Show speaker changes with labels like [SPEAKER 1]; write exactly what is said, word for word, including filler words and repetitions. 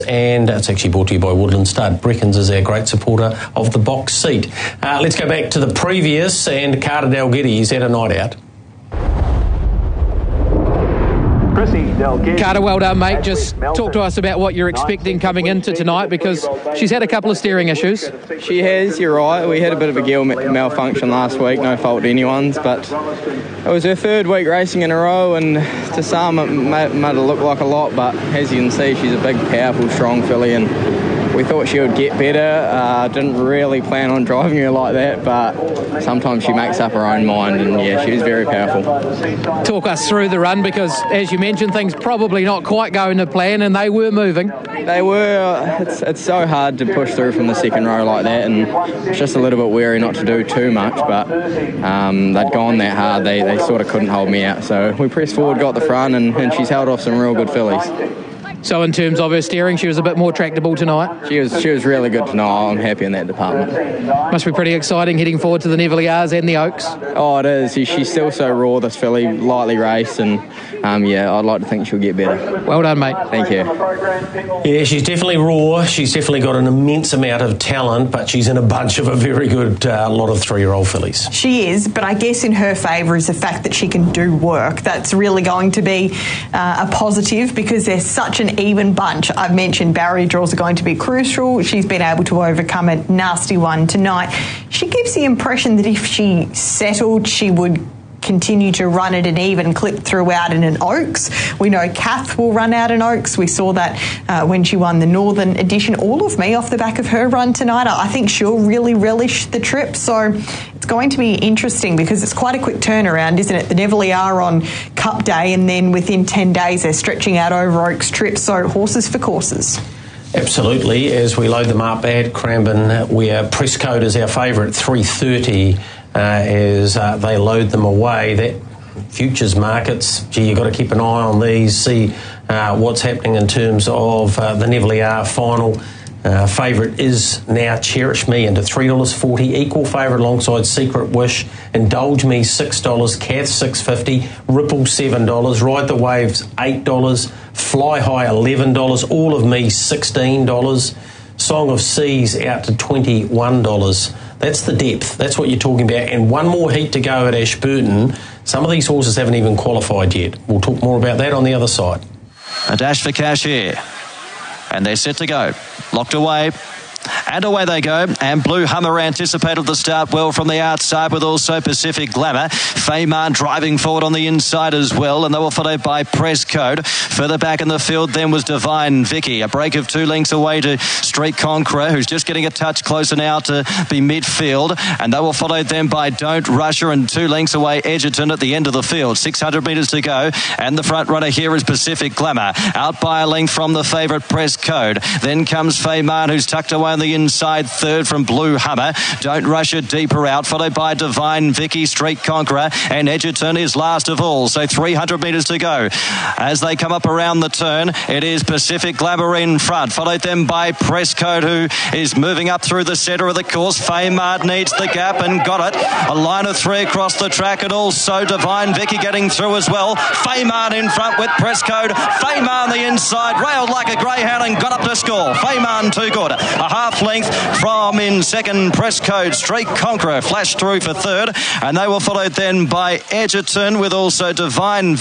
[SPEAKER 1] And it's actually brought to you by Woodland Stud. Breckens is our great supporter of the box seat. Uh, let's go back to the previous, and Carter Dalgety, he's had a night out.
[SPEAKER 2] Carter, well done, mate. Just talk to us about what you're expecting coming into tonight, because she's had a couple of steering issues.
[SPEAKER 3] She has, you're right. We had a bit of a gear malfunction last week, no fault to anyone's, but it was her third week racing in a row, and to some it might, might have looked like a lot, but as you can see, she's a big, powerful, strong filly, and we thought she would get better. Uh, didn't really plan on driving her like that, but sometimes she makes up her own mind, and yeah, she was very powerful.
[SPEAKER 2] Talk us through the run, because as you mentioned, things probably not quite going to plan, and they were moving.
[SPEAKER 3] They were. It's, it's so hard to push through from the second row like that, and it's just a little bit wary not to do too much, but um, they'd gone that hard, they, they sort of couldn't hold me out. So we pressed forward, got the front, and, and she's held off some real good fillies.
[SPEAKER 2] So in terms of her steering, she was a bit more tractable tonight?
[SPEAKER 3] She was she was really good tonight. I'm happy in that department.
[SPEAKER 2] Must be pretty exciting heading forward to the Nevillears and the Oaks.
[SPEAKER 3] Oh, it is. She, she's still so raw, this filly, lightly raced, and um, yeah, I'd like to think she'll get better.
[SPEAKER 2] Well done, mate.
[SPEAKER 3] Thank you.
[SPEAKER 1] Yeah, she's definitely raw. She's definitely got an immense amount of talent, but she's in a bunch of a very good uh, lot of three-year-old fillies.
[SPEAKER 4] She is, but I guess in her favour is the fact that she can do work. That's really going to be uh, a positive, because there's such an even bunch. I've mentioned barrier draws are going to be crucial. She's been able to overcome a nasty one tonight. She gives the impression that if she settled, she would continue to run at an even clip throughout in an Oaks. We know Kath will run out in Oaks. We saw that uh, when she won the Northern Edition. All of me off the back of her run tonight. I think she'll really relish the trip. So it's going to be interesting, because it's quite a quick turnaround, isn't it? The Neville are on Cup Day, and then within ten days they're stretching out over Oaks trip. So horses for courses.
[SPEAKER 1] Absolutely. As we load them up at Cranbourne, where Press Code is our favourite, three thirty. Uh, as uh, they load them away. That futures markets, gee, you've got to keep an eye on these, see uh, what's happening in terms of uh, the Neville final. Uh, favourite is now Cherish Me into three dollars forty, equal favourite alongside Secret Wish, Indulge Me six dollars, Kath six dollars fifty, Ripple seven dollars, Ride the Waves eight dollars, Fly High eleven dollars, All of Me sixteen dollars, Song of Seas out to twenty-one dollars. That's the depth. That's what you're talking about. And one more heat to go at Ashburton. Some of these horses haven't even qualified yet. We'll talk more about that on the other side.
[SPEAKER 5] A dash for cash here. And they're set to go. Locked away. And away they go. And Blue Hummer anticipated the start well from the outside, with also Pacific Glamour. Fayman driving forward on the inside as well, and they were followed by Press Code. Further back in the field then was Divine Vicky. A break of two lengths away to Street Conqueror, who's just getting a touch closer now to be midfield. And they were followed then by Don't Rush Her, and two lengths away Edgerton at the end of the field. six hundred metres to go. And the front runner here is Pacific Glamour. Out by a length from the favourite Press Code. Then comes Fayman, who's tucked away on the inside, third from Blue Hummer. Don't Rush It deeper out, followed by Divine Vicky, Street Conqueror, and Edgerton is last of all. So three hundred metres to go. As they come up around the turn, it is Pacific Glamour in front, followed then by Press Code, who is moving up through the centre of the course. Faymart needs the gap and got it. A line of three across the track, and also Divine Vicky getting through as well. Faymart in front with Press Code. Faymart on the inside, railed like a greyhound and got up to score. Faymart too good. A half length from in second, Press Code. Street Conqueror flashed through for third, and they were followed then by Edgerton, with also Divine